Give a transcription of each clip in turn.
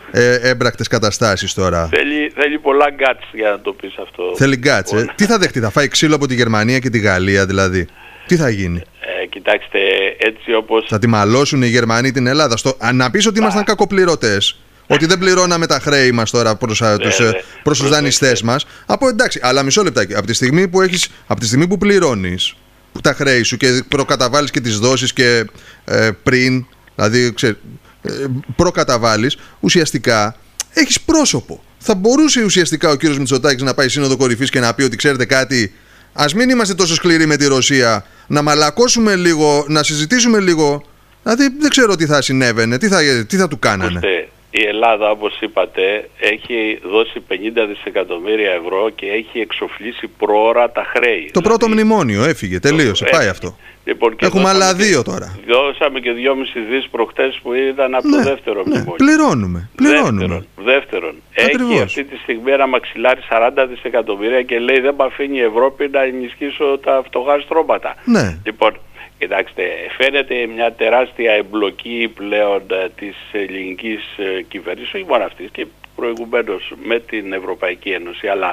έμπρακτες καταστάσεις τώρα. Θέλει πολλά γκάτς για να το πεις αυτό. Θέλει γκάτς. Τι θα δεχτεί, θα φάει ξύλο από τη Γερμανία και τη Γαλλία δηλαδή? Τι θα γίνει? Κοιτάξτε, έτσι όπως... Θα τη μαλώσουν οι Γερμανοί την Ελλάδα? Να πεις ότι ήμασταν κακοπληρωτές, ότι δεν πληρώναμε τα χρέη μας τώρα προς τους δανειστές μας. Εντάξει, αλλά μισό λεπτάκι. Από τη στιγμή που πληρώνεις τα χρέη σου και προκαταβάλεις και τις δόσεις και πριν, δηλαδή προκαταβάλεις, ουσιαστικά έχεις πρόσωπο. Θα μπορούσε ουσιαστικά ο κύριος Μητσοτάκης να πάει σύνοδο κορυφής και να πει ότι ξέρετε κάτι, ας μην είμαστε τόσο σκληροί με τη Ρωσία, να μαλακώσουμε λίγο, να συζητήσουμε λίγο. Δηλαδή δεν ξέρω τι θα συνέβαινε, τι θα του κάνανε. Η Ελλάδα, όπως είπατε, έχει δώσει 50 δισεκατομμύρια ευρώ και έχει εξοφλήσει προώρα τα χρέη. Το πρώτο μνημόνιο έφυγε, τελείωσε, πάει αυτό. Λοιπόν, έχουμε άλλα δύο τώρα. Δώσαμε και 2,5 δις προχτές που ήταν από το δεύτερο μνημόνιο. Πληρώνουμε. Δεύτερον, έχει αυτή τη στιγμή ένα μαξιλάρι 40 δισεκατομμύρια και λέει δεν με αφήνει η Ευρώπη να ενισχύσω τα φτωχά στρώματα. Ναι. Λοιπόν, κοιτάξτε, φαίνεται μια τεράστια εμπλοκή πλέον της ελληνικής κυβέρνησης, όχι μόνο αυτής και προηγουμένως με την Ευρωπαϊκή Ένωση, αλλά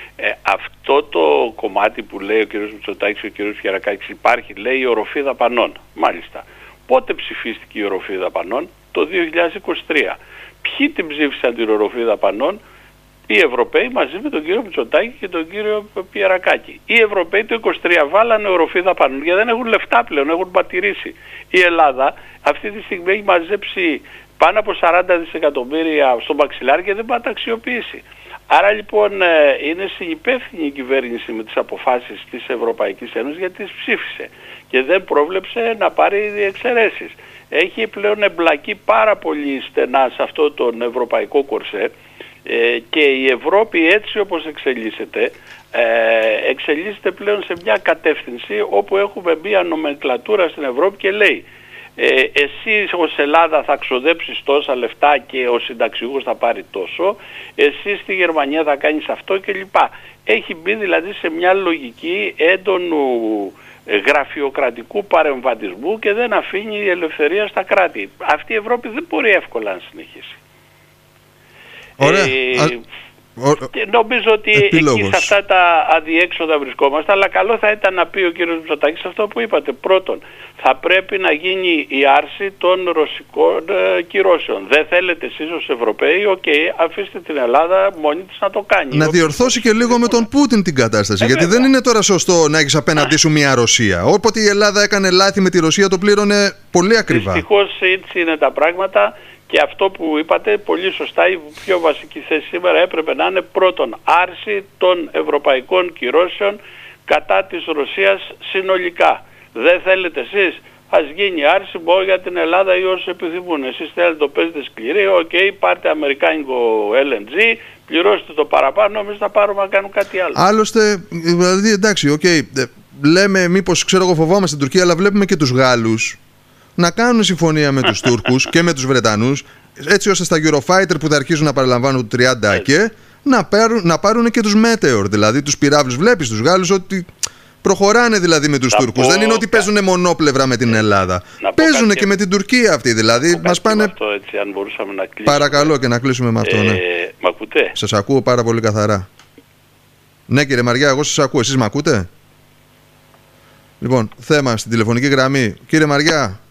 αυτό το κομμάτι που λέει ο κ. Μητσοτάκης και ο κ. Γιαρακάκης υπάρχει, λέει η οροφή δαπανών. Μάλιστα. Πότε ψηφίστηκε η οροφή δαπανών? Το 2023. Ποιοι την ψήφισαν την οροφή δαπανών? Οι Ευρωπαίοι μαζί με τον κύριο Μητσοτάκη και τον κύριο Πιερακάκη. Οι Ευρωπαίοι το 23 βάλανε οροφή δαπανών γιατί δεν έχουν λεφτά πλέον, έχουν πατηρήσει. Η Ελλάδα αυτή τη στιγμή έχει μαζέψει πάνω από 40 δισεκατομμύρια στο μαξιλάρι και δεν πάει να τα αξιοποιήσει. Άρα λοιπόν είναι συνυπεύθυνη η κυβέρνηση με τις αποφάσεις της Ευρωπαϊκής Ένωσης γιατί τις ψήφισε και δεν πρόβλεψε να πάρει εξαιρέσεις. Έχει πλέον εμπλακεί πάρα πολύ στενά σε αυτό τον ευρωπαϊκό κορσέ και η Ευρώπη έτσι όπως εξελίσσεται πλέον σε μια κατεύθυνση όπου έχουμε μια νομενκλατούρα στην Ευρώπη και λέει εσύ ως Ελλάδα θα ξοδέψεις τόσα λεφτά και ο συνταξιούχος θα πάρει τόσο, εσύ στη Γερμανία θα κάνεις αυτό κλπ. Έχει μπει δηλαδή σε μια λογική έντονου γραφειοκρατικού παρεμβατισμού και δεν αφήνει η ελευθερία στα κράτη. Αυτή η Ευρώπη δεν μπορεί εύκολα να συνεχίσει. Ωραία. Και νομίζω ότι εκεί σε αυτά τα αδιέξοδα βρισκόμαστε, αλλά καλό θα ήταν να πει ο κύριος Μητσοτάκης αυτό που είπατε. Πρώτον, θα πρέπει να γίνει η άρση των ρωσικών κυρώσεων. Δεν θέλετε εσείς ως Ευρωπαίοι, αφήστε την Ελλάδα μόνη της να το κάνει. Να διορθώσει και λίγο με τον Πούτιν την κατάσταση, γιατί δεν είναι τώρα σωστό να έχεις απέναντί σου μια Ρωσία. Όποτε η Ελλάδα έκανε λάθη με τη Ρωσία το πλήρωνε πολύ ακριβά. Δυστυχώς έτσι είναι τα πράγματα. Και αυτό που είπατε πολύ σωστά, η πιο βασική θέση σήμερα έπρεπε να είναι πρώτον άρση των ευρωπαϊκών κυρώσεων κατά της Ρωσίας συνολικά. Δεν θέλετε εσείς, ας γίνει άρση μόνο για την Ελλάδα ή όσους επιθυμούν. Εσείς θέλετε το παίζετε σκληρή, πάρτε αμερικάνικο LNG, πληρώστε το παραπάνω, εμείς θα πάρουμε να κάνουμε κάτι άλλο. Άλλωστε, δηλαδή εντάξει, λέμε μήπως φοβόμαστε την Τουρκία, αλλά βλέπουμε και τους Γάλλους να κάνουν συμφωνία με τους Τούρκους και με τους Βρετανούς, έτσι ώστε στα Eurofighter που θα αρχίζουν να παραλαμβάνουν το 30 και να πάρουν και τους Meteor, δηλαδή τους πυράβλους. Βλέπεις τους Γάλλους ότι προχωράνε δηλαδή με τους Τούρκους. Δεν είναι ότι παίζουν μονόπλευρα με την Ελλάδα. Παίζουν και με την Τουρκία αυτοί δηλαδή. Μας πάνε... Αυτό, έτσι, αν μπορούσαμε να κλείσουμε. Παρακαλώ και να κλείσουμε με αυτό. Ναι. Μ' ακούτε? Σας ακούω πάρα πολύ καθαρά. Ναι κύριε Μαριά, εγώ σας ακούω. Εσείς μ' ακούτε? Λοιπόν, θέμα στην τηλεφωνική γραμμή. Κύριε Μαριά.